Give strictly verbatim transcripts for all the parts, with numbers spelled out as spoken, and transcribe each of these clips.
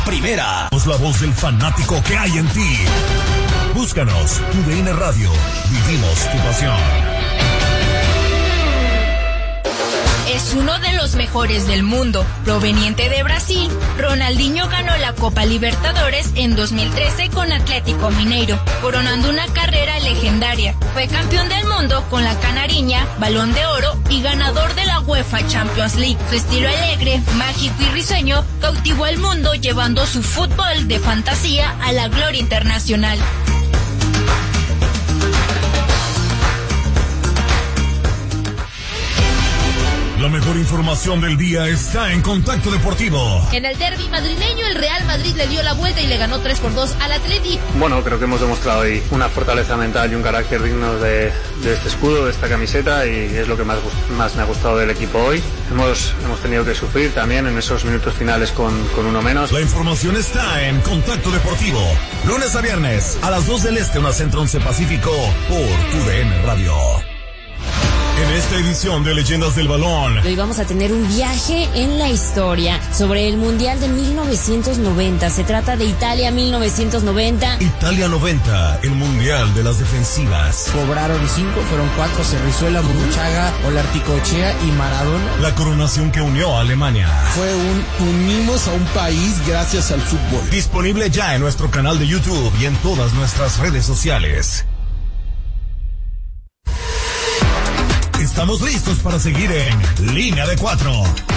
Primera. Es la voz del fanático que hay en ti. Búscanos, U D N Radio. Vivimos tu pasión. Es uno de los mejores del mundo. Proveniente de Brasil, Ronaldinho ganó la Copa Libertadores en dos mil trece con Atlético Mineiro, coronando una carrera legendaria. Fue campeón del mundo con la Canariña, Balón de Oro y ganador de la UEFA Champions League. Su estilo alegre, mágico y risueño cautivó al mundo, llevando su fútbol de fantasía a la gloria internacional. La mejor información del día está en Contacto Deportivo. En el derbi madrileño, el Real Madrid le dio la vuelta y le ganó tres por dos al Atleti. Bueno, creo que hemos demostrado hoy una fortaleza mental y un carácter digno de, de este escudo, de esta camiseta, y es lo que más, más me ha gustado del equipo hoy. Hemos, hemos tenido que sufrir también en esos minutos finales con, con uno menos. La información está en Contacto Deportivo. Lunes a viernes, a las dos del Este, una Centro once Pacífico, por U D N Radio. En esta edición de Leyendas del Balón, hoy vamos a tener un viaje en la historia sobre el Mundial de mil novecientos noventa. Se trata de Italia mil novecientos noventa. Italia noventa, el Mundial de las Defensivas. Cobraron cinco, fueron cuatro: Cerrizuela, Burruchaga, Olarticochea y Maradona. La coronación que unió a Alemania. Fue un unimos a un país gracias al fútbol. Disponible ya en nuestro canal de YouTube y en todas nuestras redes sociales. Estamos listos para seguir en Línea de Cuatro.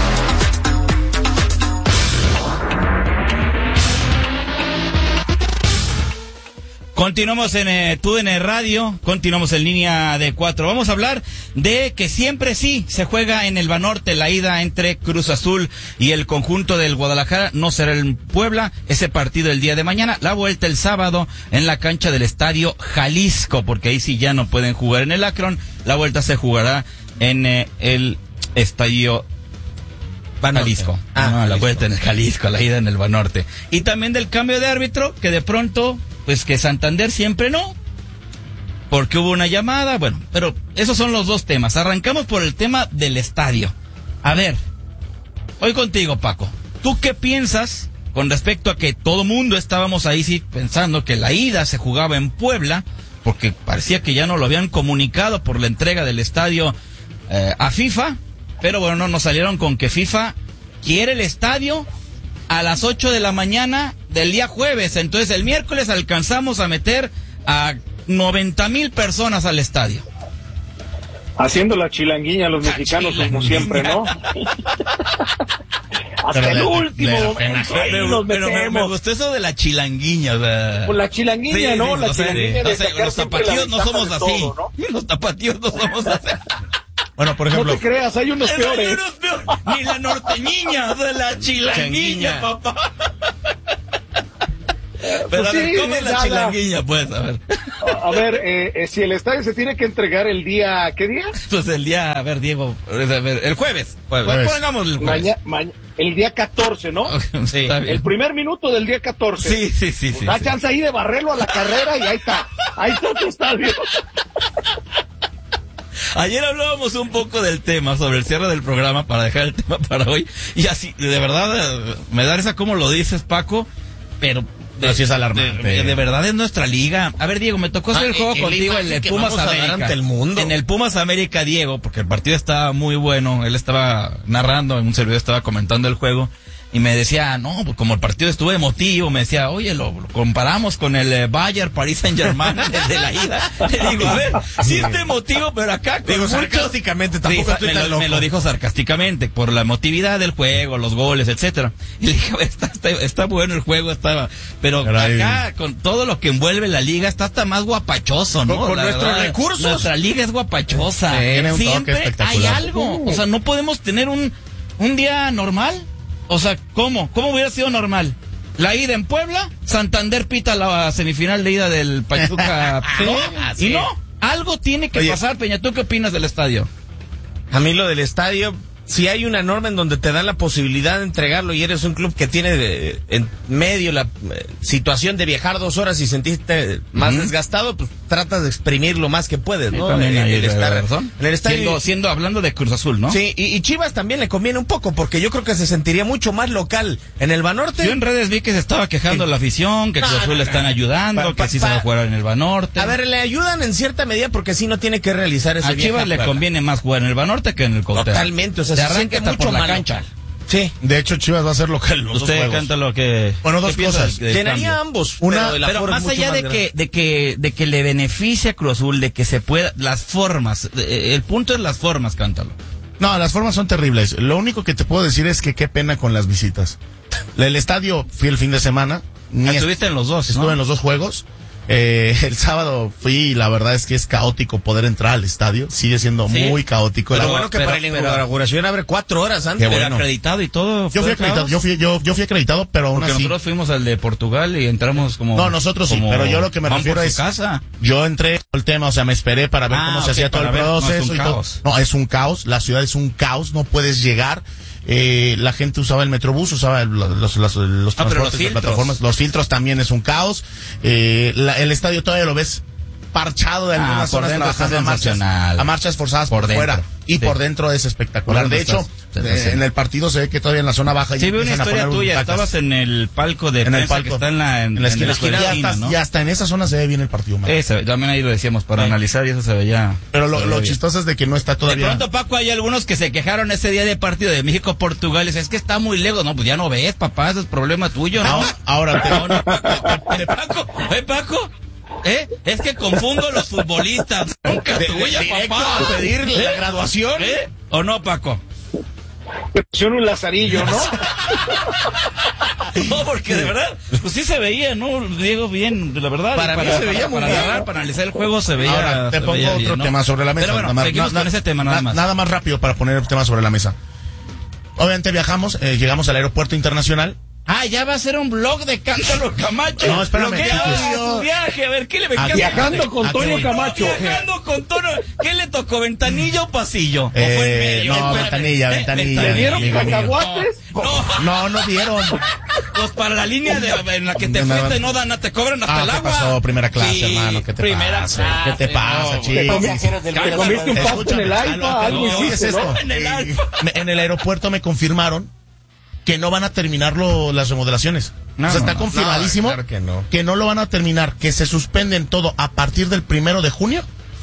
Continuamos en eh, T U D N Radio, continuamos en Línea de Cuatro. Vamos a hablar de que siempre sí se juega en el Banorte la ida entre Cruz Azul y el conjunto del Guadalajara. No será en Puebla, ese partido el día de mañana. La vuelta el sábado en la cancha del Estadio Jalisco, porque ahí sí ya no pueden jugar en el Akron. La vuelta se jugará en eh, el Estadio Jalisco. Ah, no, la vuelta en el Jalisco, la ida en el Banorte. Y también del cambio de árbitro, que de pronto... Pues que Santander siempre no, porque hubo una llamada, bueno, pero esos son los dos temas. Arrancamos por el tema del estadio. A ver, hoy contigo, Paco, ¿tú qué piensas con respecto a que todo mundo estábamos ahí sí pensando que la ida se jugaba en Puebla, porque parecía que ya no lo habían comunicado por la entrega del estadio eh, a FIFA, pero bueno, no nos salieron con que FIFA quiere el estadio a las ocho de la mañana del día jueves. Entonces el miércoles alcanzamos a meter a noventa mil personas al estadio. Haciendo la chilanguiña los la mexicanos chilanguiña. Como siempre, ¿no? Hasta pero el la, último momento. Pero, pero me, me gustó eso de la chilanguiña. O sea, pues la chilanguiña, sí, ¿no? Sí, la o sea, chilanguiña de, de sacar los tapatíos no somos así. Todo, ¿no? Los tapatíos no somos así. Bueno, por ejemplo... No te creas, hay unos peores. Hay unos peores. Ni la norteñiña, de la chilanguiña, papá. Pero pues a ver, sí, ¿cómo es la nada. Chilanguiña? Pues, a ver. A ver, eh, eh, si el estadio se tiene que entregar el día... ¿Qué día? Pues el día, a ver, Diego, a ver, el jueves. jueves. jueves. Pongamos el jueves. Maña, maña, el día catorce, ¿no? Sí. El primer minuto del día catorce. Sí, sí, sí. Pues sí da sí. chance ahí de barrerlo a la carrera y ahí está. Ahí está tu estadio. Ayer hablábamos un poco del tema, sobre el cierre del programa, para dejar el tema para hoy, y así, de verdad, me da esa como lo dices, Paco, pero... De, Así es alarmante. De, de, de verdad es nuestra liga. A ver, Diego, me tocó hacer ah, el juego contigo en el Pumas América. Ante el mundo. En el Pumas América, Diego, porque el partido estaba muy bueno, él estaba narrando, en un servidor estaba comentando el juego, y me decía, no, pues como el partido estuvo emotivo, me decía, oye, lo, lo comparamos con el eh, Bayern Paris Saint-Germain desde la ida. Le digo, a ver, sí está emotivo, pero acá con digo, mucho... sarcásticamente, tampoco sí, estoy me, tan lo, loco. me lo dijo sarcásticamente, por la emotividad del juego, los goles, etcétera. Y le dije, está, está, está bueno el juego, estaba, pero Caray. Acá, con todo lo que envuelve la liga, está hasta más guapachoso, ¿no? Con, con nuestros verdad, recursos. Nuestra liga es guapachosa. Tiene un Siempre toque espectacular. hay algo. O sea, no podemos tener un, un día normal. O sea, ¿cómo? ¿Cómo hubiera sido normal? La ida en Puebla, Santander pita la semifinal de ida del Pachuca. ¿Sí? ¿No? Y no, algo tiene que Oye, pasar, Peña. ¿Tú qué opinas del estadio? A mí lo del estadio, si hay una norma en donde te dan la posibilidad de entregarlo y eres un club que tiene de, en medio la eh, situación de viajar dos horas y sentirte más uh-huh. desgastado, pues tratas de exprimir lo más que puedes, ¿no? Sí, también el, hay el estar, razón. en el estadio, siendo, siendo hablando de Cruz Azul, ¿no? Sí, y, y Chivas también le conviene un poco, porque yo creo que se sentiría mucho más local en el Banorte. Yo en redes vi que se estaba quejando sí. la afición, que no, Cruz Azul no, le están ayudando, pa, pa, que sí pa, se va a jugar en el Banorte. A ver, le ayudan en cierta medida porque así no tiene que realizar ese a viaje. A Chivas le conviene más jugar en el Banorte que en el Cuauhtémoc. Totalmente, o sea, se se arranca hasta por la malo. cancha. Sí. De hecho, Chivas va a ser local. Los Usted dos canta lo que... Bueno, dos cosas. Llenaría ambos. Una, pero, pero más allá más de que, de que de que le beneficie a Cruz Azul, de que se pueda... Las formas. El punto es las formas, cántalo. No, las formas son terribles. Lo único que te puedo decir es que qué pena con las visitas. El estadio fui el fin de semana. Estuviste en los dos, Estuve ¿no? en los dos juegos. Eh, el sábado fui y la verdad es que es caótico poder entrar al estadio. Sigue siendo ¿Sí? muy caótico. Pero la bueno que pero, para la inauguración abre cuatro horas antes. Pero bueno. acreditado y todo. Yo fui acreditado, yo fui, yo, yo fui acreditado, pero aún Porque así. nosotros fuimos al de Portugal y entramos como. No, nosotros sí, pero yo lo que me refiero es. Casa. Yo entré el tema, o sea, me esperé para ver ah, cómo okay, se hacía todo el ver, proceso. No, y todo. No, es un caos. La ciudad es un caos. No puedes llegar. Eh, la gente usaba el Metrobús, usaba el, los, los, los, los ah, transportes de plataformas. Los filtros también es un caos. Eh, la, el estadio todavía lo ves parchado de algunas ah, zonas trabajando a marchas, a marchas forzadas por, por fuera. Y sí. por dentro es espectacular. De hecho, eh, en el partido se ve que todavía en la zona baja. Sí, vi una historia tuya. Estabas en el palco de en el palco que está en la, en, en la esquina. En la esquina, esquina, ya, ¿no? ya hasta en esa zona se ve bien el partido. Ese, también ahí lo decíamos para sí. analizar y eso se veía. Pero lo, lo chistoso es de que no está todavía. De pronto, Paco, hay algunos que se quejaron ese día de partido de México-Portugal. Es que está muy lejos. No, pues ya no ves, papá. Eso es problema tuyo, ¿no? no ahora te... no, no, Paco, ¿eh, Paco? ¿Eh, Paco? ¿Eh? Es que confundo los futbolistas. Nunca de, tuya, de papá. A pedir ¿Eh? la graduación. ¿Eh? ¿O no, Paco? Te pusieron un lazarillo, ¿no? No, porque de verdad, pues sí se veía, ¿no? Diego, bien, la verdad. Para, para mí se veía para, muy para bien. Agarrar, para analizar el juego se veía. Ahora, te pongo otro bien, ¿no? tema sobre la mesa. Pero bueno, nada más, seguimos na, con ese tema nada na, más. Nada más rápido para poner el tema sobre la mesa. Obviamente viajamos, eh, llegamos al aeropuerto internacional. Ah, ya va a ser un blog de Cántalo Camacho. No, espérame. ¿Qué es su viaje? A ver, ¿qué le me Viajando con Toño Camacho. Viajando con Toño. ¿Qué le tocó? ¿Ventanilla o pasillo? Eh, ¿O fue en medio? No, ventanilla, ¿Eh? ventanilla. ¿Te dieron cacahuates? No, no, no dieron. Pues para la línea de, en la que te fuiste no dan, te cobran hasta ah, el agua. ¿Qué pasó? Primera clase, sí, hermano. ¿Qué te primera pasa? clase, ¿Qué te pasa, no, chico? Te comiste un pasto en el alfa, algo hiciste, ¿no? En el alfa. En el aeropuerto me confirmaron que no van a terminar lo, las remodelaciones. No, o sea, está no, confirmadísimo no, claro que no. que no lo van a terminar, que se suspenden todo a partir del primero de junio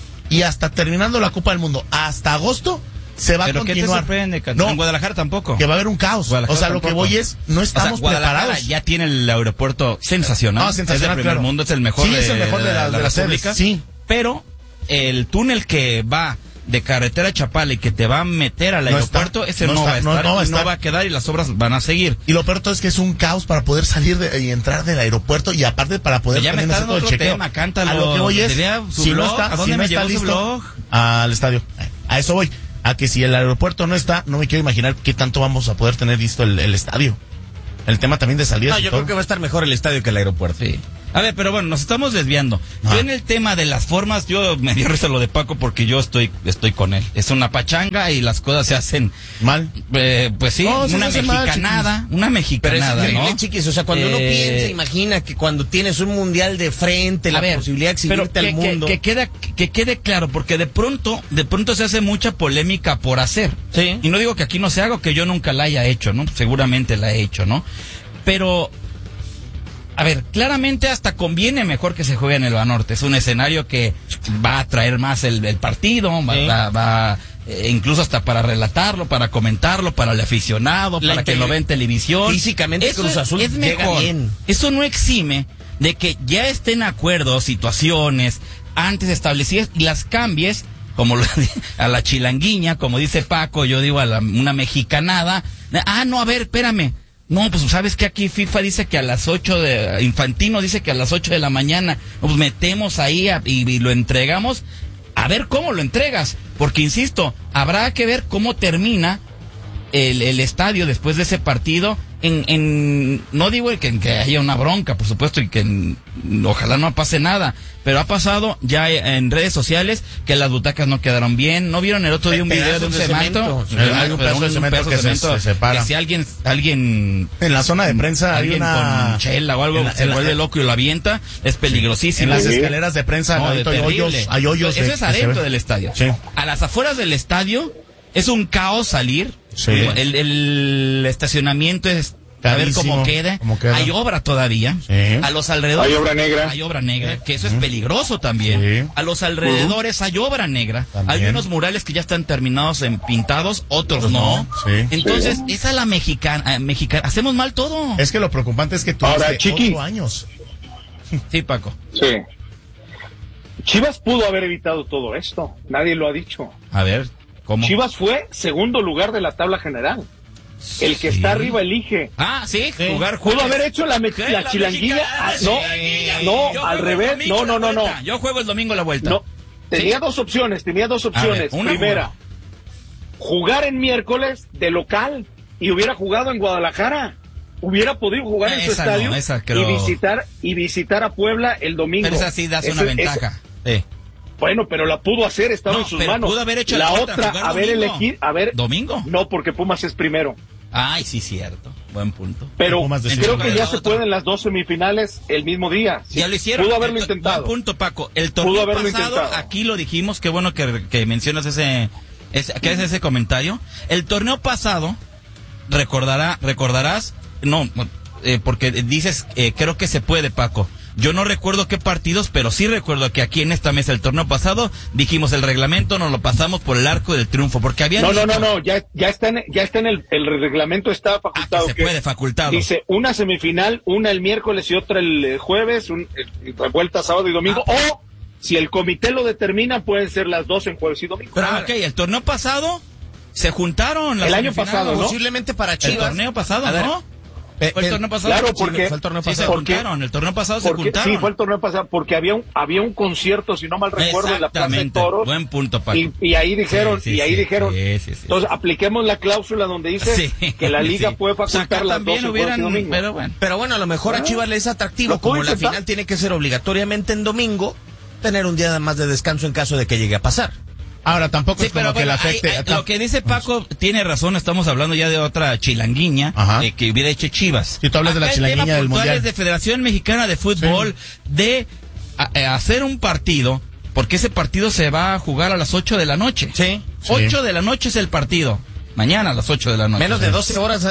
y hasta terminando la Copa del Mundo. Hasta agosto se va ¿Pero a continuar. ¿Qué te sorprende, no, en Guadalajara tampoco. Que va a haber un caos. Guadalajara o sea, tampoco. lo que voy es, no estamos o sea, preparados. Ya tiene el aeropuerto sensacional. No, sensacional, es el primer claro. mundo, es el mejor sí, de, es el mejor de, de la, de la, de la República. Sí. Pero el túnel que va de carretera a Chapala y que te va a meter al no aeropuerto, está, ese no, no, está, va a estar, no, no, va a no va a quedar y las obras van a seguir. Y lo peor todo es que es un caos para poder salir de, y entrar del aeropuerto y aparte para poder ya me está dando todo otro el chequeo. tema, cántalo. A lo que voy es, su si blog, no está, ¿a dónde si me no está llevó su listo, blog? Al estadio. A eso voy. A que si el aeropuerto no está, no me quiero imaginar qué tanto vamos a poder tener listo el, el estadio. El tema también de salidas. No, yo creo que va a estar mejor el estadio que el aeropuerto. Sí. A ver, pero bueno, nos estamos desviando. Ah. Yo en el tema de las formas, yo me dio risa lo de Paco porque yo estoy estoy con él. Es una pachanga y las cosas se hacen mal. Eh, pues sí, no, una mexicanada, mal, una mexicanada, pero es increíble, ¿no? Chiquis, o sea, cuando eh... uno piensa, imagina que cuando tienes un mundial de frente, la ver, posibilidad de exhibirte al mundo. Que, que, queda, que quede claro, porque de pronto, de pronto se hace mucha polémica por hacer. Sí. Y no digo que aquí no se haga, que yo nunca la haya hecho, ¿no? Seguramente la he hecho, ¿no? Pero a ver, claramente hasta conviene mejor que se juegue en el Banorte. Es un escenario que va a atraer más el, el partido, va, sí. va, va eh, incluso hasta para relatarlo, para comentarlo, para el aficionado, La para que lo vea en televisión. Físicamente Eso Cruz Azul es, es mejor. Bien. Eso no exime de que ya estén acuerdos, situaciones antes establecidas y las cambies, como lo, a la chilanguiña, como dice Paco, yo digo a la, una mexicanada. Ah, no, a ver, espérame. No, pues sabes que aquí FIFA dice que a las ocho de... Infantino dice que a las ocho de la mañana nos metemos ahí a, y, y lo entregamos. A ver cómo lo entregas. Porque, insisto, habrá que ver cómo termina el, el estadio después de ese partido en, en no digo que, que haya una bronca, por supuesto, y que en, ojalá no pase nada, pero ha pasado ya en redes sociales que las butacas no quedaron bien. ¿No vieron el otro día un video de un cemento? Sí, hay un pedazo de cemento que se, se separa. Que si alguien, alguien en la zona de prensa hay alguien una con chela o algo la, se la, vuelve loco y lo avienta, es peligrosísimo. En las escaleras de prensa no, hay, hoyos, hay hoyos. Eso de, es adentro del estadio. Sí. A las afueras del estadio es un caos salir. Sí. El, el estacionamiento es a ver cómo queda. cómo queda. Hay obra todavía. Sí. A los alrededores. Hay obra negra. Hay obra negra, que eso es peligroso también. Sí. A los alrededores hay obra negra. También. Hay unos murales que ya están terminados en pintados, otros no. Sí. Entonces, Sí. esa es la mexicana, eh, mexicana. Hacemos mal todo. Es que lo preocupante es que tú Ahora, Chiqui. ocho años. Sí, Paco. Sí. Chivas pudo haber evitado todo esto. Nadie lo ha dicho. A ver, ¿cómo? Chivas fue segundo lugar de la tabla general. El que Sí. está arriba elige. Ah, sí, Sí. jugar Pudo jueves. haber hecho la, me- ¿Qué? la chilanguilla. mexicana, Ah, sí. no, no, Yo al juego el revés. domingo No, no, la no, no. vuelta. Yo juego el domingo la vuelta. No. Tenía Sí. dos opciones, tenía dos A opciones. ver, una, Primera, una. jugar en miércoles de local y hubiera jugado en Guadalajara. Hubiera podido jugar en su Esa estadio no, esa creo- y visitar y visitar a Puebla el domingo. Pero esa sí das Ese- una ese- ventaja. Sí. Bueno, pero la pudo hacer, estaba No, en sus pero manos. pudo haber hecho la la otra, otra, jugar haber domingo. elegido, haber ¿Domingo? No, porque Pumas es primero. Ay, sí, cierto. Buen punto. Pero Pumas decidió creo jugar que ya la se otra. pueden las dos semifinales el mismo día. Sí, Ya lo hicieron. Pudo haberlo El to- intentado. Buen punto, Paco. El Pudo torneo haberlo pasado, intentado. aquí lo dijimos, qué bueno que, que mencionas ese, ese, que es ese comentario. El torneo pasado, recordará, recordarás, no, eh, porque dices, eh, creo que se puede, Paco. Yo no recuerdo qué partidos, pero sí recuerdo que aquí en esta mesa el torneo pasado dijimos el reglamento, nos lo pasamos por el arco del triunfo, porque había... No, no, no, no, ya, ya está en, ya está en el, el reglamento está facultado. Ah, que se puede, facultado. Dice una semifinal, una el miércoles y otra el eh, jueves, un, eh, vuelta sábado y domingo, Ah, o si el comité lo determina, pueden ser las dos en jueves y domingo. Pero, ok, el torneo pasado se juntaron las El año semifinales. pasado, ¿no? Posiblemente para El Chivas. torneo pasado, A ver, ¿no? eh, Fue el el- torneo pasado. claro, Sí, porque- fue el torneo sí, pasado. se se porque- juntaron, el torneo pasado se Porque, juntaron. sí, fue el torneo pasado, porque había un, había un concierto, si no mal recuerdo, en la Plaza de Exactamente. Toros. Buen punto, Paco. Y, y ahí dijeron, Sí, sí, y ahí sí, dijeron, sí, sí, sí. entonces apliquemos la cláusula donde dice Sí, que la liga sí. puede O sea, acá facultar las dos también en jueves y hubieran, domingo. pero bueno. Pero bueno, a lo mejor a Ah, Chivas le es atractivo, lo puedo como la intentar. final tiene que ser obligatoriamente en domingo, tener un día más de descanso en caso de que llegue a pasar. Ahora tampoco Sí, es como pero que le bueno, afecte. hay- hay- lo que dice Paco tiene razón, estamos hablando ya de otra chilanguiña Ajá. eh, que hubiera hecho Chivas. Si tú hablas de la Acá el chilanguiña tema del puntual Mundial. es de Federación Mexicana de Fútbol, de a- eh, hacer un partido, porque ese partido se va a jugar a las ocho de la noche. Sí. ocho de la noche es el partido. Mañana a las ocho de la noche. Menos de doce horas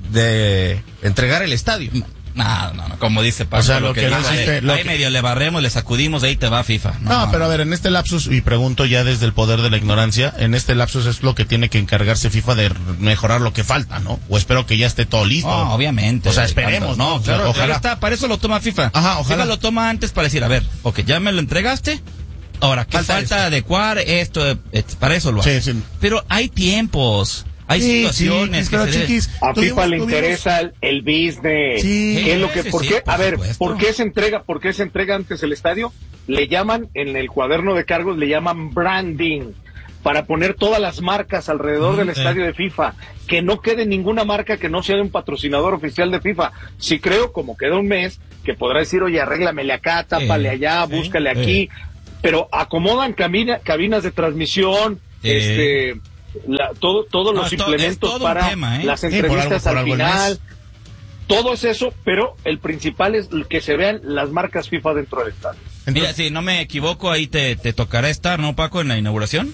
de entregar el estadio. No, no, no, como dice Paco. O sea, lo que no dice, existe- lo ahí que- medio le barremos, le sacudimos, de ahí te va FIFA. No, pero a ver, en este lapsus, y pregunto ya desde el poder de la ignorancia, en este lapsus es lo que tiene que encargarse FIFA de mejorar lo que falta, ¿no? O espero que ya esté todo listo. No, obviamente. O sea, esperemos, ¿no? No, O sea, claro, ojalá. claro está, para eso lo toma FIFA. Ajá, ojalá. FIFA lo toma antes para decir, a ver, ok, ya me lo entregaste, ahora, ¿qué Falta falta, esto. adecuar esto? eh, para eso lo hace. Sí, sí. Pero hay tiempos, hay Sí, situaciones sí, que pero se deben- chiquis, A tuvimos- FIFA le tuvimos- interesa el, el business. Sí. ¿Qué es lo que, Sí, por sí, qué? por a ver, supuesto. ¿por qué se entrega, por qué se entrega antes el estadio? Le llaman, en el cuaderno de cargos, le llaman branding, para poner todas las marcas alrededor Mm, del eh. estadio de FIFA, que no quede ninguna marca que no sea de un patrocinador oficial de FIFA. Sí creo, como queda un mes, que podrá decir, oye, arréglamele acá, tápale Eh, allá, eh, búscale eh. aquí, pero acomodan cabina, cabinas de transmisión, Eh. este... La, todo, todos No, los es to- es implementos todo un para tema, ¿eh? las Sí, por entrevistas algo- por al algo el final, mes. todo es eso, pero el principal es que se vean las marcas FIFA dentro del estadio. Mira, si no me equivoco, ahí te, te tocará estar, ¿no, Paco, en la inauguración?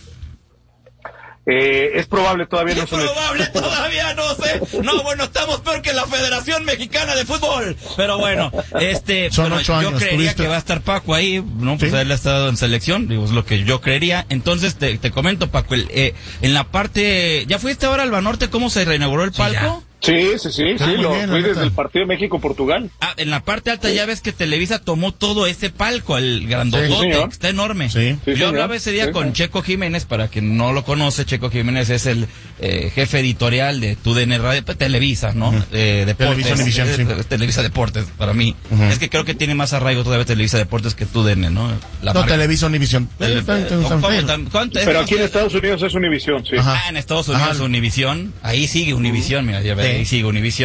Eh, es probable, todavía no Es se me- probable, todavía no sé. No, bueno, estamos peor que la Federación Mexicana de Fútbol. Pero bueno, este, Son pero ocho yo años, creería tuviste- que va a estar Paco ahí, ¿no? Pues Sí. él ha estado en selección, digo, es lo que yo creería. Entonces te, te comento, Paco, el, eh, en la parte, ¿ya fuiste ahora al Banorte cómo se reinauguró el Sí, palco? ya. Sí, sí, sí, Ah, sí, muy lo bien, la fui neta. desde el partido de México-Portugal. Ah, en la parte alta ya ves que Televisa tomó todo ese palco, el grandotote, Sí, señor. que está enorme. Sí. Sí, Yo señor. hablaba ese día Sí, con sí. Checo Jiménez, para quien no lo conoce, Checo Jiménez es el eh, jefe editorial de T U D N Radio, pues, Televisa, ¿no? Ujú. Eh, Deportes. Televisa Univisión, sí. Eh, Televisa Deportes, para mí. Ujú. Es que creo que tiene más arraigo todavía Televisa Deportes que T U D N, ¿no? La No, marca. Televisa Univisión. Tele- Eh, está- está- está ¿Cómo bien. tan- cuánto- Pero es- aquí en Estados Unidos es Univisión, sí. Ajá. Ah, en Estados Unidos Ajá. Univisión, ahí sigue Univisión, mira, ya ves, Sí. ahí sigue Univisión.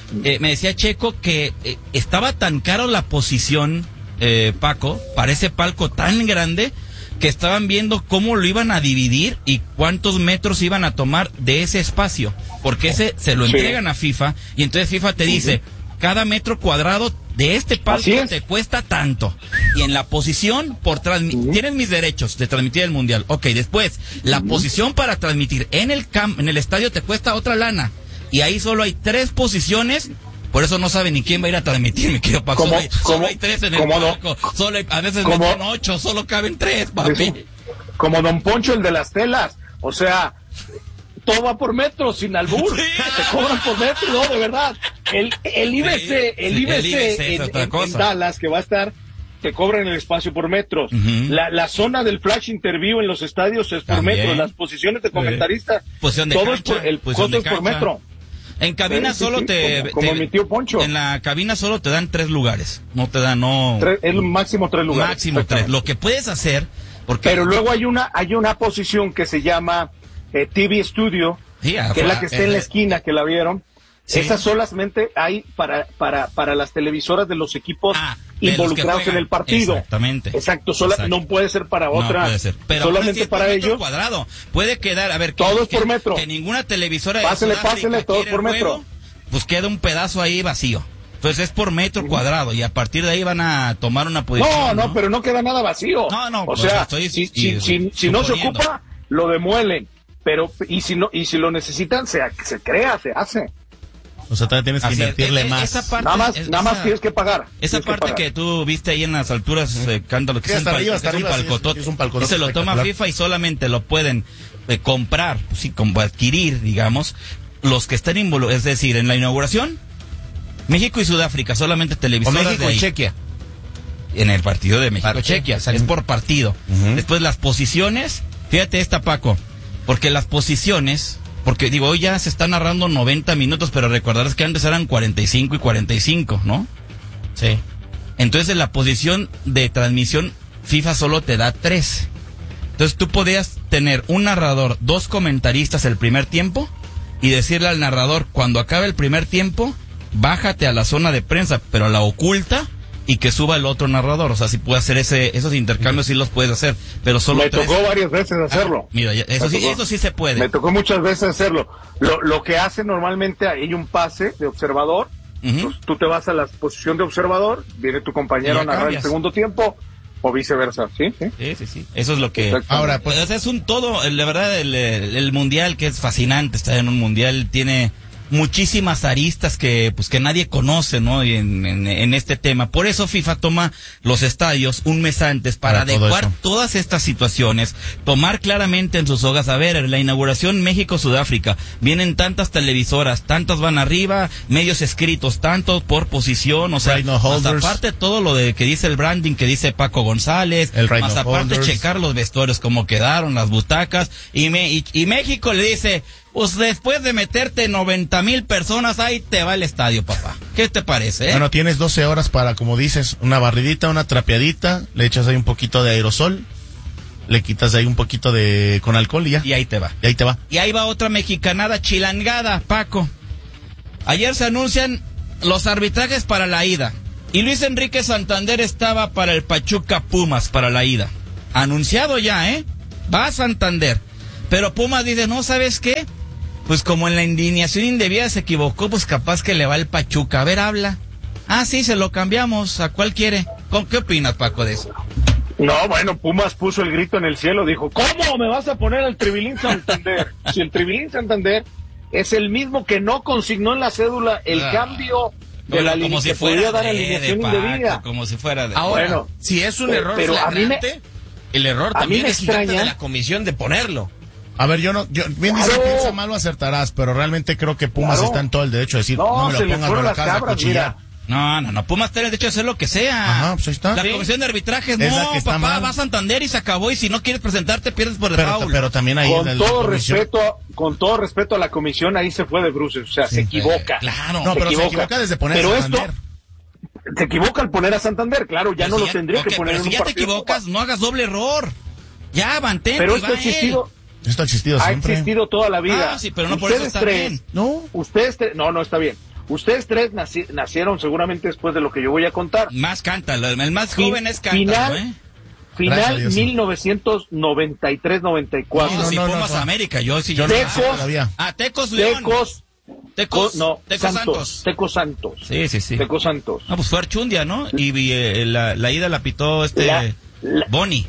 eh, me decía Checo que eh, estaba tan caro la posición, eh, Paco, para ese palco tan grande, que estaban viendo cómo lo iban a dividir y cuántos metros iban a tomar de ese espacio, porque ese se lo entregan a FIFA, y entonces FIFA te dice, cada metro cuadrado de este palco te cuesta tanto, y en la posición por transmitir, tienes mis derechos de transmitir el mundial, ok, después la uh-huh. posición para transmitir en el camp, en el estadio te cuesta otra lana, y ahí solo hay tres posiciones. Por eso no sabe ni quién va a ir a transmitir, mi querido Paco. Solo hay, solo hay tres en el palco. No? Solo hay, a veces meten ocho, solo caben tres, papi. Como Don Poncho, el de las telas. O sea, todo va por metro, sin albur. Sí. Te cobran por metro, no, de verdad. El, el I B C, sí, el I B C, el I B C en, en, en Dallas, que va a estar, te cobran el espacio por metros. Uh-huh. La, la zona del flash interview en los estadios es por También. metro. Las posiciones de comentaristas, Posición de todo cancha, es por, el costo es por metro. En cabina sí, solo sí, te, como, como te mi tío Poncho. En la cabina solo te dan tres lugares, no te dan no tres, es máximo tres lugares. Máximo tres. Lo que puedes hacer, porque pero luego hay una hay una posición que se llama eh, T V Studio, sí, que afuera, es la que está eh, en la esquina, que la vieron. Sí. Esas solamente hay para para para las televisoras de los equipos ah, de involucrados los en el partido. Exactamente. Exacto, sola, Exacto. no puede ser para otra. No puede ser. Pero solamente si para ellos. Cuadrado. Puede quedar, a ver, que, todo es que, por metro. Que ninguna televisora de Pásele, pásele, todo es por metro. Juego, pues queda un pedazo ahí vacío. Entonces es por metro uh-huh. cuadrado, y a partir de ahí van a tomar una posición. No, no, ¿no? Pero no queda nada vacío. No, no, o pues sea, estoy, si, si, si, si no se ocupa, lo demuelen. Pero, y si no, y si lo necesitan, se, se crea, se hace. O sea, todavía tienes que Así invertirle es, más. Esa parte, nada más, es, nada esa, más tienes que pagar. Esa parte que, pagar. que tú viste ahí en las alturas, eh, canta lo que sí, es, un arriba, pal, es, un palcotote. Es un palcotote. Se lo toma FIFA y solamente lo pueden eh, comprar, sí, como adquirir, digamos, los que están involucrados. Es decir, en la inauguración, México y Sudáfrica, solamente televisoras o México de ahí. y Chequia. En el partido de México-Chequia, es por partido. Uh-huh. Después las posiciones, fíjate esta, Paco, porque las posiciones... Porque, digo, hoy ya se está narrando noventa minutos, pero recordarás que antes eran cuarenta y cinco y cuarenta y cinco, ¿no? Sí. Entonces, en la posición de transmisión, FIFA solo te da tres. Entonces, tú podías tener un narrador, dos comentaristas el primer tiempo, y decirle al narrador, cuando acabe el primer tiempo, bájate a la zona de prensa, pero a la oculta, y que suba el otro narrador. O sea, si puede hacer ese esos intercambios, sí los puedes hacer, pero solo me tres... tocó varias veces hacerlo. Ah, mira, eso sí, eso sí se puede. Me tocó muchas veces hacerlo. Lo, lo que hace normalmente, hay un pase de observador, uh-huh. pues, tú te vas a la posición de observador, viene tu compañero a narrar el segundo tiempo, o viceversa, ¿sí? Sí, sí, sí. sí. Eso es lo que... Ahora, pues es un todo, la verdad, el, el, el mundial, que es fascinante, estar en un mundial, tiene... muchísimas aristas que pues que nadie conoce, ¿no? Y en, en, en este tema. Por eso FIFA toma los estadios un mes antes para, para adecuar todo todas estas situaciones, tomar claramente en sus hogas, a ver, en la inauguración México-Sudáfrica, vienen tantas televisoras, tantas van arriba, medios escritos, tantos por posición, o sea, más aparte todo lo de que dice el branding, que dice Paco González, el más aparte holders. Checar los vestuarios, cómo quedaron, las butacas, y, me, y, y México le dice... Pues después de meterte noventa mil personas, ahí te va el estadio, papá. ¿Qué te parece? Eh? Bueno, tienes doce horas para, como dices, una barridita, una trapeadita, le echas ahí un poquito de aerosol, le quitas ahí un poquito de con alcohol y ya. Y ahí te va. Y ahí te va. Y ahí va otra mexicanada chilangada, Paco. Ayer se anuncian los arbitrajes para la ida. Y Luis Enrique Santander estaba para el Pachuca Pumas para la ida. Anunciado ya, ¿eh? Va a Santander. Pero Pumas dice, no, ¿sabes qué? Pues como en la indignación indebida se equivocó, pues capaz que le va el Pachuca. A ver, habla. Ah, sí, se lo cambiamos. ¿A cuál quiere? ¿Con qué opinas, Paco, de eso? No, bueno, Pumas puso el grito en el cielo. Dijo, ¿cómo me vas a poner al Tribilín Santander? Si el Tribilín Santander es el mismo que no consignó en la cédula el ah, cambio de la línea, si que podía dar alineación indebida. Como si fuera de... Ahora, bueno, si es un error pero flagrante, a mí me, el error también es extraña de la comisión de ponerlo. A ver, yo no, yo, bien claro. dice, piensa mal o acertarás, pero realmente creo que Pumas claro. está en todo el derecho de decir, no, no me lo pongas por acá a cuchillar. No, no, no, Pumas tiene el derecho de hacer lo que sea. Ajá, pues ahí está. La ¿Sí? comisión de arbitrajes, no, papá, mal. va a Santander y se acabó, y si no quieres presentarte, pierdes por pero, default. Pero también ahí con en todo la respeto, con todo respeto a la comisión, ahí se fue de bruces, o sea, sí, se equivoca. Claro. No, se pero equivoca. se equivoca desde poner pero a Santander. Esto, se equivoca al poner a Santander, claro, ya pero no si lo ya, tendría okay, que poner pero en si un ya te equivocas, no hagas doble error. Ya, mantente, pero y esto va ha existido. Esto ha existido ha siempre. Ha existido toda la vida. Ah, sí, pero no por eso está tres, bien. No. Ustedes tres, no, no está bien. Ustedes tres naci- nacieron seguramente después de lo que yo voy a contar. Más cántalo, el más joven es cántalo, final, ¿eh? Final Dios, mil novecientos noventa y tres noventa y cuatro. No, no, si no, Pumas no, no. América, yo sí. Yo Tecos, no. Ah, Tecos León. Tecos, Tecos, no, Tecos Santos, Santos. Tecos Santos. Sí, sí, sí. Tecos Santos. No, pues fue Archundia, ¿no? Y, y eh, la, la ida la pitó este La, la, Boni.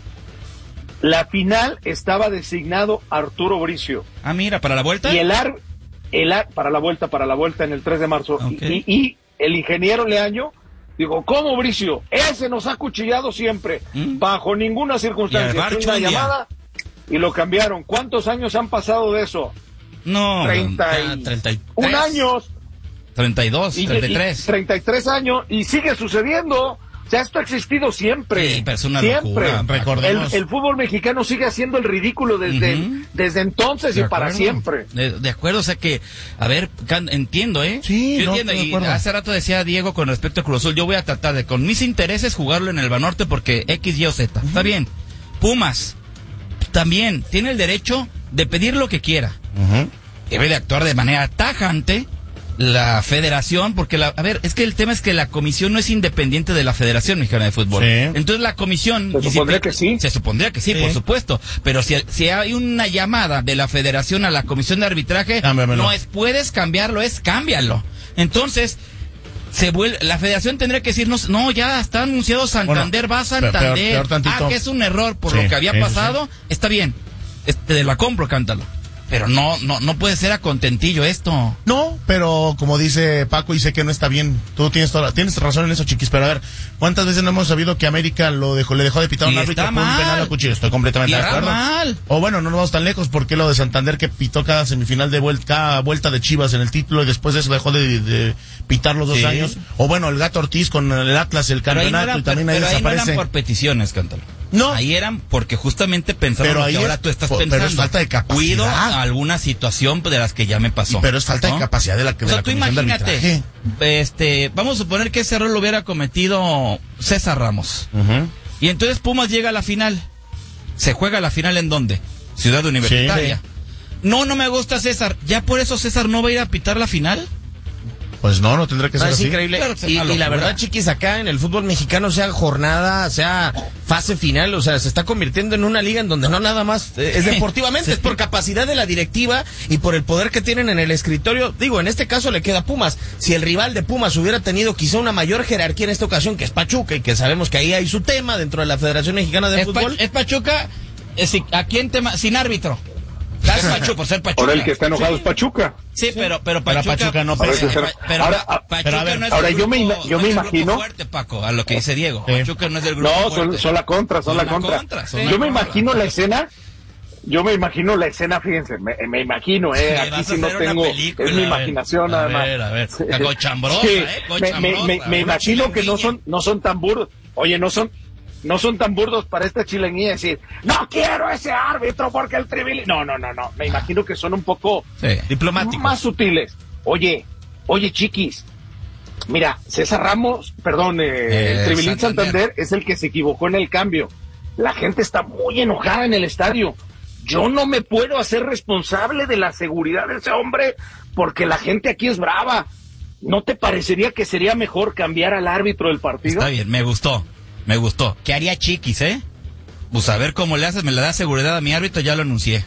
La final estaba designado Arturo Bricio. Ah, mira, ¿para la vuelta? Y el ar, el ar, para la vuelta, para la vuelta en el tres de marzo. Okay. Y, y el ingeniero Leaño digo, ¿cómo, Bricio? Ese nos ha cuchillado siempre, ¿Mm? Bajo ninguna circunstancia. Hizo una llamada y lo cambiaron. ¿Cuántos años han pasado de eso? No, treinta y treinta y tres. Un años. treinta y dos, treinta y tres. Y, treinta y tres años y sigue sucediendo. O sea, esto ha existido siempre. Sí, pero es una siempre. locura. Recordemos. El, el fútbol mexicano sigue haciendo el ridículo desde, uh-huh. desde entonces de y acuerdo. Para siempre. De, de acuerdo, o sea que, a ver, can, entiendo, ¿eh? Sí, yo no, entiendo. Y hace rato decía Diego con respecto a Cruz Azul, yo voy a tratar de, con mis intereses, jugarlo en el Banorte porque X, Y o Z. Uh-huh. Está bien. Pumas también tiene el derecho de pedir lo que quiera. Uh-huh. Debe de actuar de manera tajante la federación, porque la, a ver, es que el tema es que la comisión no es independiente de la Federación Mexicana de Fútbol. Sí. Entonces la comisión... Se supondría que sí. Se supondría que sí, sí, por supuesto. Pero si, si hay una llamada de la Federación a la comisión de arbitraje, Cámbiamelo. No es puedes cambiarlo, es cámbialo. Entonces... se vuelve, la Federación tendría que decirnos, no, ya está anunciado Santander, bueno, va a Santander. Peor, peor ah, que es un error por sí, lo que había sí, pasado, sí. Está bien. Este, te la compro, cántalo. Pero no, no, no puede ser a contentillo esto. No, pero como dice Paco, y sé que no está bien. Tú tienes toda, tienes razón en eso, chiquis. Pero a ver, ¿cuántas veces no hemos sabido que América lo dejó, le dejó de pitar a un árbitro por un penal a cuchillo? Estoy completamente y de acuerdo. Mal. O bueno, no nos vamos tan lejos, porque lo de Santander que pitó cada semifinal de vuelta, cada vuelta de Chivas en el título y después de eso dejó de, de pitar los dos sí. años. O bueno, el Gato Ortiz con el Atlas, el campeonato, no eran, y también ahí pero desaparece. Ahí no eran por peticiones, cántalo. No. Ahí eran porque justamente pensaron pero lo que ahora es, tú estás pero pensando. Pero es falta de capacidad. Cuido alguna situación de las que ya me pasó. Y pero es falta ¿no? de capacidad de la que o sea, de la tú comisión imagínate, de este, vamos a suponer que ese error lo hubiera cometido César Ramos. Uh-huh. Y entonces Pumas llega a la final. ¿Se juega la final en dónde? Ciudad Universitaria. Sí, sí. No, no me gusta César. ¿Ya por eso César no va a ir a pitar la final? Pues no, no tendrá que ser no, es así. Increíble. Claro, y, y la verdad, chiquis, acá en el fútbol mexicano, sea jornada, sea fase final, o sea, se está convirtiendo en una liga en donde no nada más eh, es deportivamente, es por capacidad de la directiva y por el poder que tienen en el escritorio. Digo, en este caso le queda a Pumas. Si el rival de Pumas hubiera tenido quizá una mayor jerarquía en esta ocasión, que es Pachuca, y que sabemos que ahí hay su tema dentro de la Federación Mexicana de es Fútbol. Pa- es Pachuca, es, ¿a quién tema? Sin árbitro. Es Pachuca, por ser Pachuca. Ahora el que está enojado sí. es Pachuca. Sí, pero, pero Pachuca, pero Pachuca no pero, pesa. pero, pero, ahora, Pachuca pero a ver, no es ahora el yo grupo, me, yo no me es imagino. El grupo fuerte, Paco, a lo que dice Diego. Sí. Pachuca no es del grupo no, fuerte. son, son la contra, son, son la contra. contra son yo la me contra. imagino la escena. Yo me imagino la escena, fíjense, me, me imagino, eh, aquí sí no tengo, película, es mi imaginación a nada más. A ver, a ver, la cochambrosa, sí, eh, cochambrosa, me, me, me, me imagino que no son, no son tan burdos, oye, no son, no son tan burdos para esta chilenguilla decir, no quiero ese árbitro porque el tribil... No, no, no, no, me imagino que son un poco sí. diplomáticos, más sutiles. Oye, oye, chiquis, mira, César Ramos, perdón, eh, eh, el Tribilín Santander. Santander es el que se equivocó en el cambio. La gente está muy enojada en el estadio. Yo no me puedo hacer responsable de la seguridad de ese hombre porque la gente aquí es brava. ¿No te parecería que sería mejor cambiar al árbitro del partido? Está bien, me gustó, me gustó. ¿Qué haría Chiquis, eh? Pues a ver cómo le haces, me le da seguridad a mi árbitro, ya lo anuncié.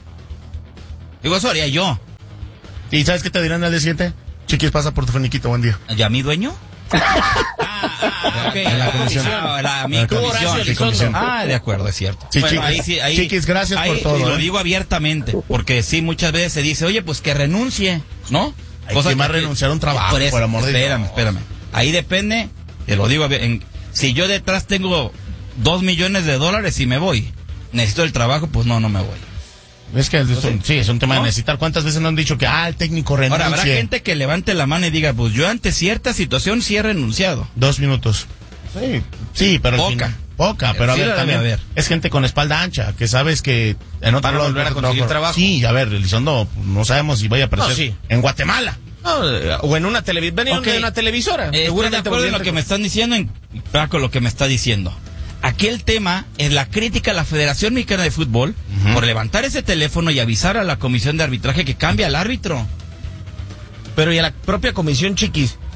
Digo, eso haría yo. ¿Y sabes qué te dirán al día siguiente? Chiquis, pasa por tu finiquito, buen día. ¿Ya mi dueño? ah, ah, ok, la, la comisión. Ah, la, mi comisión. Sí, comisión. Ah, de acuerdo, es cierto. Sí, bueno, chiquis, ahí sí, ahí, chiquis, gracias ahí, por todo. Y lo ¿eh? digo abiertamente, porque sí, muchas veces se dice, oye, pues que renuncie, ¿no? Hay Cosa que más renunciar a un trabajo, por, eso, por amor de Dios. Espérame, espérame. Ahí depende, te lo digo, en, si yo detrás tengo dos millones de dólares y me voy, necesito el trabajo, pues no, no me voy. Es que es un, sí, es un tema ¿no? de necesitar. ¿Cuántas veces nos han dicho que ah, el técnico renuncia? Ahora, habrá gente que levante la mano y diga, pues yo ante cierta situación sí he renunciado. Dos minutos. Sí, sí, pero poca. Al final, poca, pero sí, a ver, también ver. es gente con espalda ancha, que sabes que en otro lado volver a conseguir trabajo. Sí, a ver, Elizondo, no sabemos si vaya a aparecer no, sí. en Guatemala. No, o en una televisora. Okay. una televisora. Eh, estoy de acuerdo en lo que me están diciendo, en Paco, lo que me está diciendo. Aquí el tema es la crítica a la Federación Mexicana de Fútbol uh-huh. por levantar ese teléfono y avisar a la comisión de arbitraje que cambia al árbitro. Pero y a la propia comisión, Chiquis,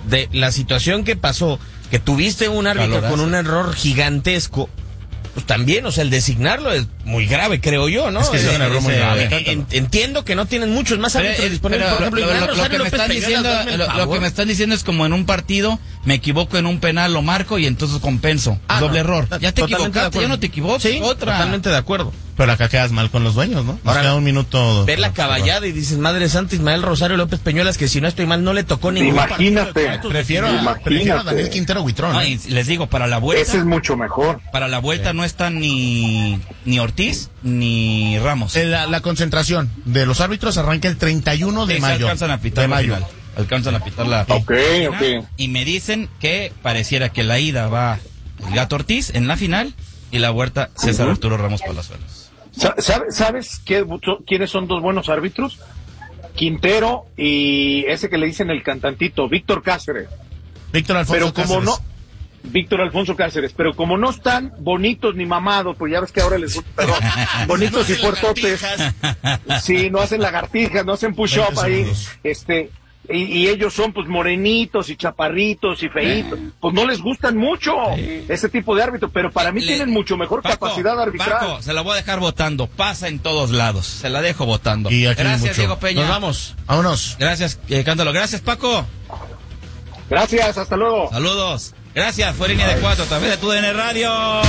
de la situación que pasó, que tuviste un árbitro Valorazo. con un error gigantesco, pues también, o sea, el designarlo es muy grave, creo yo, ¿no? Es que es un error muy grave. En, entiendo que no tienen muchos más árbitros pero, disponibles. Pero, por ejemplo, lo, lo, lo, lo, que me están diciendo, lo, lo que me están diciendo es como en un partido, me equivoco en un penal, lo marco y entonces compenso. Ah, Doble no, error. Ya te equivocaste, ya no te equivocas. Sí, otra. Totalmente de acuerdo. Pero acá quedas mal con los dueños, ¿no? Ahora queda un minuto. Ver la caballada y dices, Madre Santa, Ismael Rosario López Peñuelas, que si no estoy mal no le tocó ningún Imagínate. partido. Prefiero, a, prefiero a Daniel Quintero Huitrón. No, y les digo, para la vuelta. Ese es mucho mejor. Para la vuelta sí. no están ni, ni Ortiz ni Ramos. La, la concentración de los árbitros arranca el treinta y uno de sí, mayo. Alcanzan a pitar de la mayo. Final. Alcanzan a pitar la Ok, final, ok. Y me dicen que pareciera que la ida va el Gato Ortiz en la final y la vuelta César uh-huh. Arturo Ramos Palazuelos. ¿Sabes, ¿Sabes qué, quiénes son dos buenos árbitros? Quintero y ese que le dicen el cantantito, Víctor Cáceres. Víctor Alfonso Pero como Cáceres. no, Víctor Alfonso Cáceres, pero como no están bonitos ni mamados, pues ya ves que ahora les gusta, pero bonitos no y fuertotes. Sí, no hacen lagartijas, no hacen push-up ahí, este... Y, y ellos son pues morenitos y chaparritos y feitos, pues no les gustan mucho sí. ese tipo de árbitros, pero para mí Le, tienen mucho mejor Paco, capacidad arbitral. Paco, se la voy a dejar votando, pasa en todos lados, se la dejo votando. Y Gracias mucho. Diego Peña. Nos vamos, vámonos. Gracias, eh, Cándalo, gracias Paco. Gracias, hasta luego. Saludos, gracias, fue Línea de Cuatro, a través de tu D N Radio.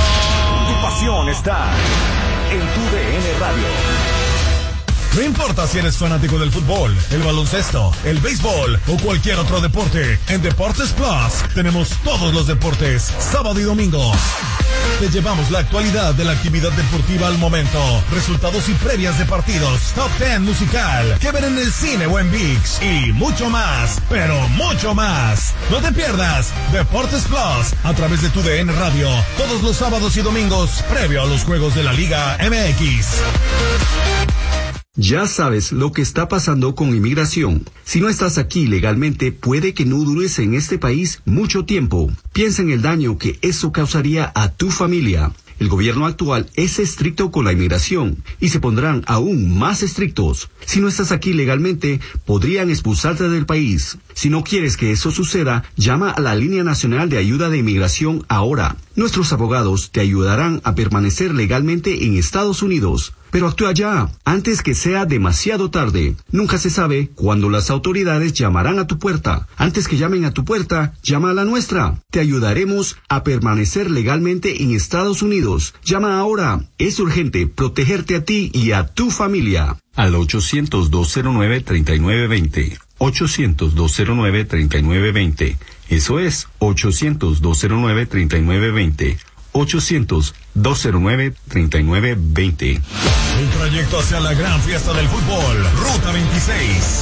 Tu pasión está en tu D N Radio. No importa si eres fanático del fútbol, el baloncesto, el béisbol o cualquier otro deporte, en Deportes Plus tenemos todos los deportes, sábado y domingo. Te llevamos la actualidad de la actividad deportiva al momento, resultados y previas de partidos, top ten musical, que ver en el cine o en ViX y mucho más, pero mucho más. No te pierdas Deportes Plus a través de tu D N Radio, todos los sábados y domingos, previo a los juegos de la Liga M X. Ya sabes lo que está pasando con inmigración. Si no estás aquí legalmente, puede que no dures en este país mucho tiempo. Piensa en el daño que eso causaría a tu familia. El gobierno actual es estricto con la inmigración y se pondrán aún más estrictos. Si no estás aquí legalmente, podrían expulsarte del país. Si no quieres que eso suceda, llama a la Línea Nacional de Ayuda de Inmigración ahora. Nuestros abogados te ayudarán a permanecer legalmente en Estados Unidos. Pero actúa ya, antes que sea demasiado tarde. Nunca se sabe cuándo las autoridades llamarán a tu puerta. Antes que llamen a tu puerta, llama a la nuestra. Te ayudaremos a permanecer legalmente en Estados Unidos. Llama ahora. Es urgente protegerte a ti y a tu familia. Al ochocientos, dos cero nueve, treinta y nueve veinte. ochocientos, dos cero nueve, treinta y nueve veinte. Eso es ochocientos, dos cero nueve, treinta y nueve veinte. ochocientos, dos cero nueve, treinta y nueve veinte. El trayecto hacia la gran fiesta del fútbol, Ruta veintiséis.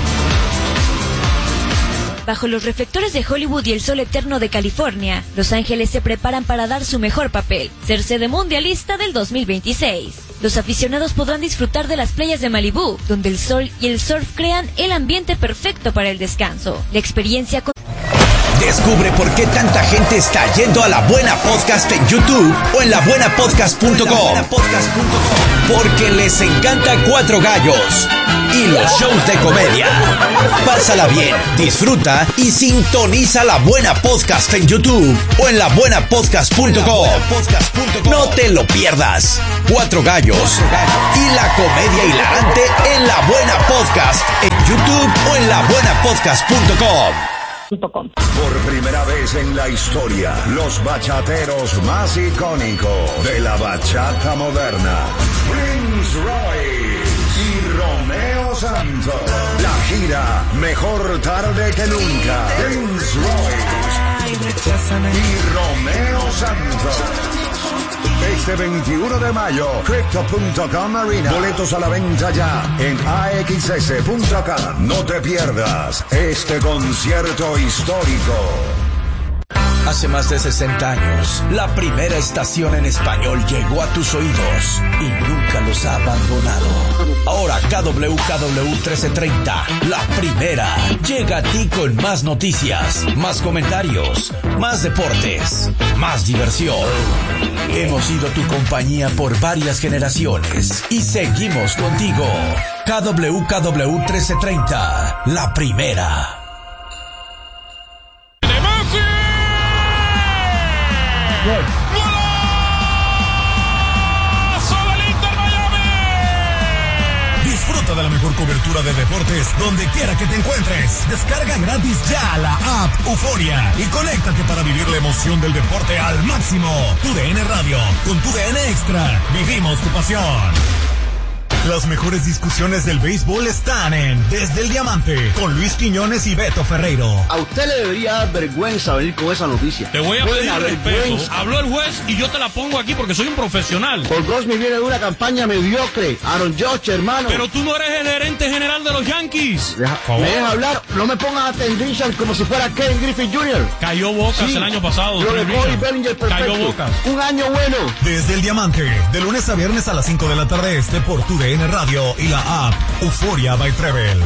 Bajo los reflectores de Hollywood y el sol eterno de California, Los Ángeles se preparan para dar su mejor papel, ser sede mundialista del dos mil veintiséis. Los aficionados podrán disfrutar de las playas de Malibú, donde el sol y el surf crean el ambiente perfecto para el descanso. La experiencia con... Descubre por qué tanta gente está yendo a La Buena Podcast en YouTube o en la buena podcast punto com. Porque les encanta Cuatro Gallos y los shows de comedia. Pásala bien, disfruta y sintoniza La Buena Podcast en YouTube o en la buena podcast punto com. No te lo pierdas. Cuatro Gallos y la comedia hilarante en La Buena Podcast en YouTube o en la buena podcast punto com. Por primera vez en la historia, los bachateros más icónicos de la bachata moderna, Prince Royce y Romeo Santos. La gira Mejor Tarde que Nunca. Prince Royce y Romeo Santos. Este veintiuno de mayo, Crypto punto com Arena. Boletos a la venta ya en A X S punto com. No te pierdas este concierto histórico. Hace más de sesenta años, la primera estación en español llegó a tus oídos y nunca los ha abandonado. Ahora K W K W trece treinta, la primera, llega a ti con más noticias, más comentarios, más deportes, más diversión. Hemos sido tu compañía por varias generaciones y seguimos contigo. K W K W trece treinta, la primera. Gol. Disfruta de la mejor cobertura de deportes donde quiera que te encuentres. Descarga gratis ya la app Euforia y conéctate para vivir la emoción del deporte al máximo. Tu D N Radio, con Tu D N Extra, vivimos tu pasión. Las mejores discusiones del béisbol están en Desde el Diamante, con Luis Quiñones y Beto Ferreiro. A usted le debería dar vergüenza venir con esa noticia. Te voy a pedir respeto. Habló el juez y yo te la pongo aquí porque soy un profesional. Paul Goldschmidt viene de una campaña mediocre. Aaron Judge, hermano. Pero tú no eres el gerente general de los Yankees. Deja, ¿me dejas hablar? No me pongas a Tendrichard como si fuera Ken Griffey junior Cayó Bocas sí. el año pasado. Lo de Cody Bellinger, perfecto. Cayó Bocas. Un año bueno. Desde el Diamante, de lunes a viernes a las cinco de la tarde este por Tu D N Radio y la app Euforia by Treble.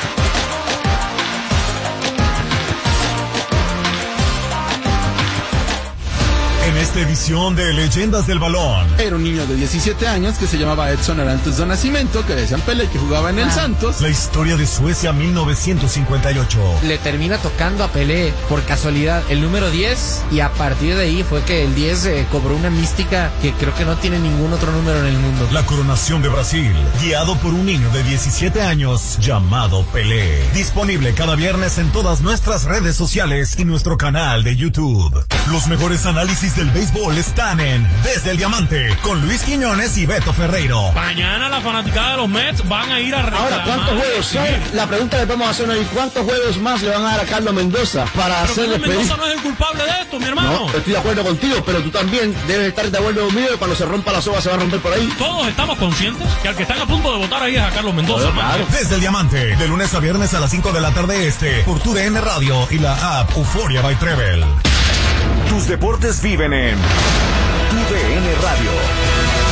En esta edición de Leyendas del Balón. Era un niño de diecisiete años que se llamaba Edson Arantes do Nascimento, que decían Pelé, que jugaba en el Santos. La historia de Suecia mil novecientos cincuenta y ocho. Le termina tocando a Pelé, por casualidad, el número diez, y a partir de ahí fue que el diez eh, cobró una mística que creo que no tiene ningún otro número en el mundo. La coronación de Brasil, guiado por un niño de diecisiete años llamado Pelé. Disponible cada viernes en todas nuestras redes sociales y nuestro canal de YouTube. Los mejores análisis del béisbol están en Desde el Diamante, con Luis Quiñones y Beto Ferreiro. Mañana la fanaticada de los Mets van a ir a reclamar. Ahora, ¿cuántos juegos son? La pregunta que podemos hacer hoy, ¿cuántos juegos más le van a dar a Carlos Mendoza para hacerle pedir? Mendoza no es el culpable de esto, mi hermano. No, estoy de acuerdo contigo, pero tú también debes estar de acuerdo conmigo que cuando se rompa la soga se va a romper por ahí. Todos estamos conscientes que al que están a punto de votar ahí es a Carlos Mendoza, claro, hermano. Desde el Diamante, de lunes a viernes a las cinco de la tarde este, por Tu D N Radio y la app Euforia by Treble. Tus deportes viven en Tu D N Radio.